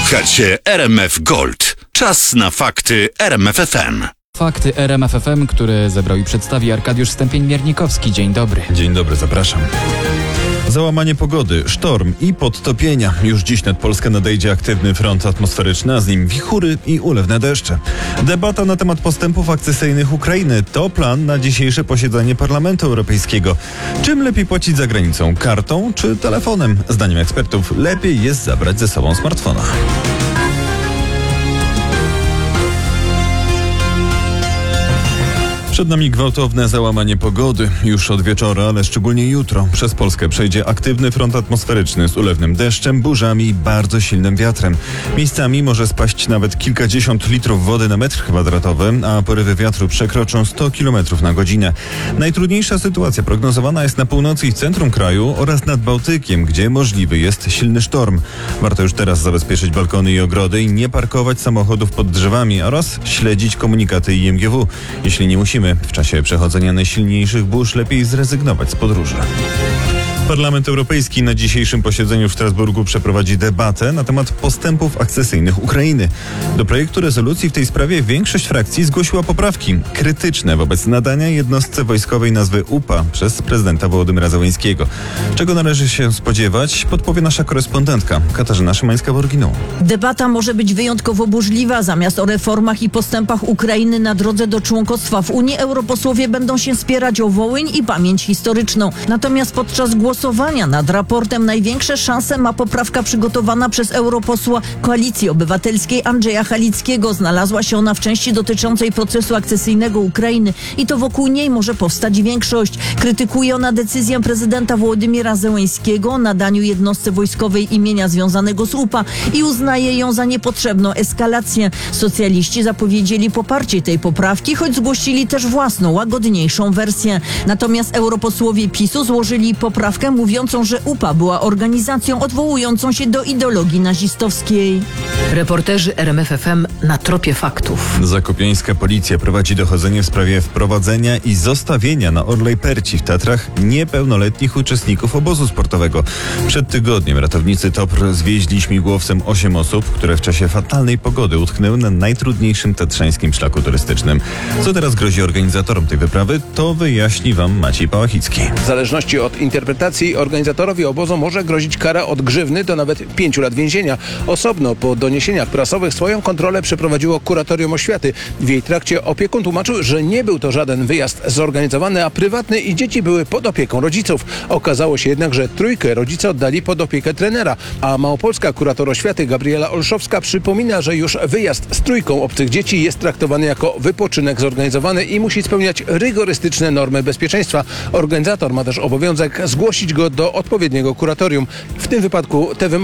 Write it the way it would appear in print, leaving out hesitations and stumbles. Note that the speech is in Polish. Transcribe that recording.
Słuchacie RMF Gold. Czas na fakty RMF FM. Fakty RMF FM, które zebrał i przedstawi Arkadiusz Stępień-Miernikowski. Dzień dobry. Dzień dobry, zapraszam. Załamanie pogody, sztorm i podtopienia. Już dziś nad Polskę nadejdzie aktywny front atmosferyczny, a z nim wichury i ulewne deszcze. Debata na temat postępów akcesyjnych Ukrainy to plan na dzisiejsze posiedzenie Parlamentu Europejskiego. Czym lepiej płacić za granicą? Kartą czy telefonem? Zdaniem ekspertów lepiej jest zabrać ze sobą smartfona. Przed nami gwałtowne załamanie pogody. Już od wieczora, ale szczególnie jutro, przez Polskę przejdzie aktywny front atmosferyczny z ulewnym deszczem, burzami i bardzo silnym wiatrem. Miejscami może spaść nawet kilkadziesiąt litrów wody na metr kwadratowy, a porywy wiatru przekroczą 100 km na godzinę. Najtrudniejsza sytuacja prognozowana jest na północy i w centrum kraju oraz nad Bałtykiem, gdzie możliwy jest silny sztorm. Warto już teraz zabezpieczyć balkony i ogrody i nie parkować samochodów pod drzewami oraz śledzić komunikaty IMGW. Jeśli nie musimy w czasie przechodzenia najsilniejszych burz, lepiej zrezygnować z podróży. Parlament Europejski na dzisiejszym posiedzeniu w Strasburgu przeprowadzi debatę na temat postępów akcesyjnych Ukrainy. Do projektu rezolucji w tej sprawie większość frakcji zgłosiła poprawki krytyczne wobec nadania jednostce wojskowej nazwy UPA przez prezydenta Wołodymyra Zełenskiego. Czego należy się spodziewać, podpowie nasza korespondentka Katarzyna Szymańska-Borginą. Debata może być wyjątkowo burzliwa. Zamiast o reformach i postępach Ukrainy na drodze do członkostwa w Unii, europosłowie będą się spierać o Wołyń i pamięć historyczną. Natomiast podczas głosowania nad raportem największe szanse ma poprawka przygotowana przez europosła Koalicji Obywatelskiej Andrzeja Halickiego. Znalazła się ona w części dotyczącej procesu akcesyjnego Ukrainy i to wokół niej może powstać większość. Krytykuje ona decyzję prezydenta Wołodymyra Zełenskiego o nadaniu jednostce wojskowej imienia związanego z UPA i uznaje ją za niepotrzebną eskalację. Socjaliści zapowiedzieli poparcie tej poprawki, choć zgłosili też własną, łagodniejszą wersję. Natomiast europosłowie PiS-u złożyli poprawkę mówiącą, że UPA była organizacją odwołującą się do ideologii nazistowskiej. Reporterzy RMF FM na tropie faktów. Zakopiańska policja prowadzi dochodzenie w sprawie wprowadzenia i zostawienia na Orlej Perci w Tatrach niepełnoletnich uczestników obozu sportowego. Przed tygodniem ratownicy TOPR zwieźli śmigłowcem 8 osób, które w czasie fatalnej pogody utknęły na najtrudniejszym tatrzańskim szlaku turystycznym. Co teraz grozi organizatorom tej wyprawy, to wyjaśni wam Maciej Pałachicki. W zależności od interpretacji organizatorowi obozu może grozić kara od grzywny do nawet 5 lat więzienia. Osobno po doniesieniach prasowych swoją kontrolę przeprowadziło Kuratorium Oświaty. W jej trakcie opiekun tłumaczył, że nie był to żaden wyjazd zorganizowany, a prywatny i dzieci były pod opieką rodziców. Okazało się jednak, że trójkę rodzice oddali pod opiekę trenera, a małopolska kurator oświaty Gabriela Olszowska przypomina, że już wyjazd z trójką obcych dzieci jest traktowany jako wypoczynek zorganizowany i musi spełniać rygorystyczne normy bezpieczeństwa. Organizator ma też obowiązek zgłosić go do odpowiedniego kuratorium. W tym wypadku te wymogi